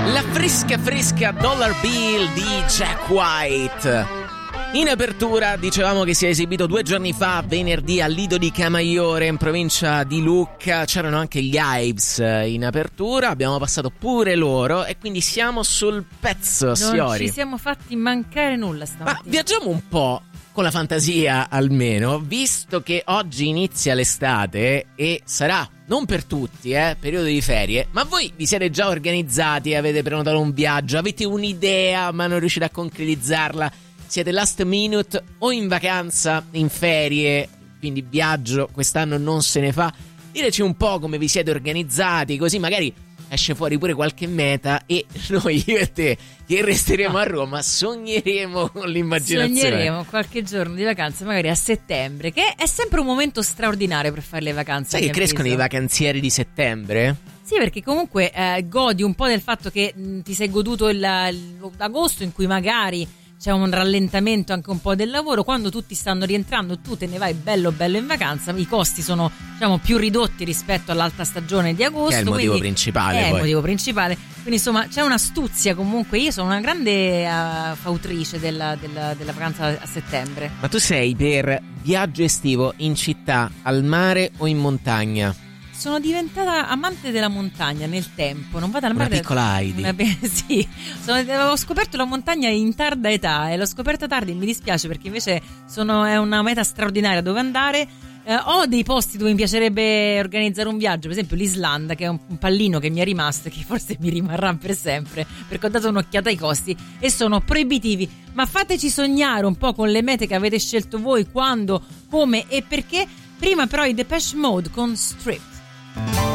La fresca Dollar Bill di Jack White. In apertura dicevamo che si è esibito 2 giorni fa, venerdì, al Lido di Camaiore in provincia di Lucca. C'erano anche gli Hives in apertura, abbiamo passato pure loro e quindi siamo sul pezzo, Siori. Non ci siamo fatti mancare nulla stamattina. Ma viaggiamo un po' con la fantasia, almeno, visto che oggi inizia l'estate e sarà, non per tutti, periodo di ferie, ma voi vi siete già organizzati, avete prenotato un viaggio, avete un'idea ma non riuscite a concretizzarla, siete last minute o in vacanza, in ferie, quindi viaggio quest'anno non se ne fa. Diteci un po' come vi siete organizzati, così magari esce fuori pure qualche meta e noi, io e te, che resteremo a Roma, sogneremo con l'immaginazione. Sogneremo qualche giorno di vacanza, magari a settembre, che è sempre un momento straordinario per fare le vacanze. Sai che crescono i vacanzieri di settembre? Sì, perché comunque godi un po' del fatto che ti sei goduto l'agosto, in cui magari c'è un rallentamento anche un po' del lavoro. Quando tutti stanno rientrando, tu te ne vai bello in vacanza, i costi sono, diciamo, più ridotti rispetto all'alta stagione di agosto, che è il motivo principale. È il motivo principale, quindi insomma c'è un'astuzia. Comunque io sono una grande fautrice della vacanza a settembre. Ma tu sei per viaggio estivo in città, al mare o in montagna? Sono diventata amante della montagna nel tempo, non vado al mare. Una piccola Heidi. Sì, ho scoperto la montagna in tarda età e l'ho scoperta tardi e mi dispiace, perché invece è una meta straordinaria dove andare. Ho dei posti dove mi piacerebbe organizzare un viaggio, per esempio l'Islanda, che è un pallino che mi è rimasto e che forse mi rimarrà per sempre, perché ho dato un'occhiata ai costi e sono proibitivi. Ma fateci sognare un po' con le mete che avete scelto voi, quando, come e perché. Prima però i Depeche Mode con Strip.